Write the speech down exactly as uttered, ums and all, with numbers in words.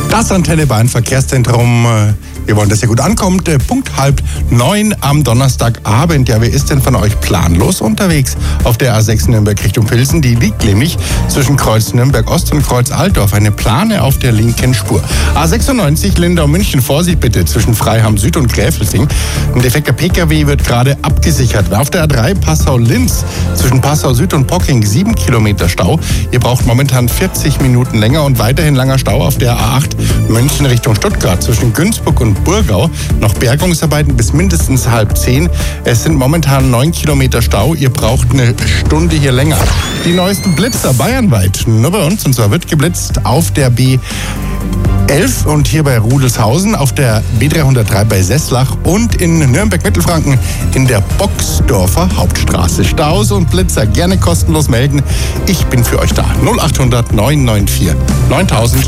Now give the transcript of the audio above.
Das Antenne Bayern Verkehrszentrum. Wir wollen, dass ihr gut ankommt. Punkt halb neun am Donnerstagabend. Ja, wer ist denn von euch planlos unterwegs auf der A sechs Nürnberg Richtung Pilsen? Die liegt nämlich zwischen Kreuz Nürnberg Ost und Kreuz Altdorf. Eine Plane auf der linken Spur. A sechsundneunzig Lindau München. Vorsicht bitte zwischen Freiham Süd und Gräfelfing. Ein defekter P K W wird gerade abgesichert. Auf der A drei Passau-Linz zwischen Passau Süd und Pocking sieben Kilometer Stau. Ihr braucht momentan vierzig Minuten länger und weiterhin langer Stau auf der A acht München Richtung Stuttgart zwischen Günzburg und Burgau. Noch Bergungsarbeiten bis mindestens halb zehn. Es sind momentan neun Kilometer Stau. Ihr braucht eine Stunde hier länger. Die neuesten Blitzer bayernweit. Nur bei uns. Und zwar wird geblitzt auf der B elf und hier bei Rudelshausen, auf der B dreihundertdrei bei Sesslach und in Nürnberg-Mittelfranken in der Boxdorfer Hauptstraße. Staus und Blitzer gerne kostenlos melden. Ich bin für euch da. null achthundert neun neun vier neuntausend.